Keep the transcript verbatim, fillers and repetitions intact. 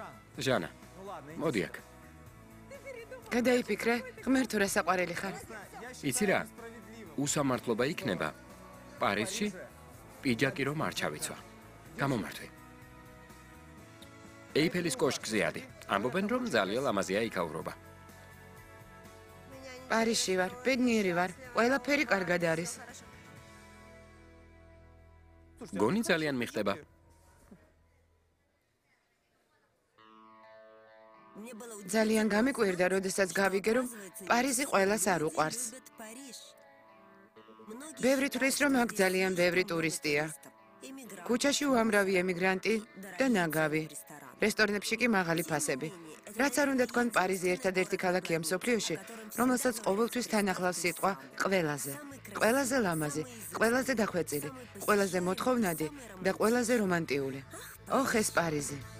ჟანა, მოდი აქ. გადაიფიქრე, ღმერთო რა საყვარელი ხარ. იცი რა? უსამართლობა იქნება პარიზში პიჯაკი რომ არ ჩავიცვა. გამომართვი. ეიფელის კოშკზე ადი. ამბობენ რომ ძალიან ლამაზია იქაურობა. პარიზში ვარ, ბედნიერი ვარ, ყველაფერი კარგად არის. გონი ძალიან მიხდება. ძალიან გამიკვირდა, როდესაც გავიგე, რომ პარიზი ყველას არ უყვარს. ბევრი თვლის, რომ აქ ძალიან ბევრი ტურისტია. ქუჩაში უამრავი ემიგრანტი და ნაგავი. რესტორნებში კი მაღალი ფასები. რაც არ უნდა თქვან, პარიზი ერთადერთი ქალაქია მსოფლიოში, რომელსაც ყოველთვის თან ახლავს სიტყვა ყველაზე. ყველაზე ლამაზი, ყველაზე დახვეწილი, ყველაზე მოთხოვნადი და ყველაზე რომანტიული. ოხ, ეს პარიზი.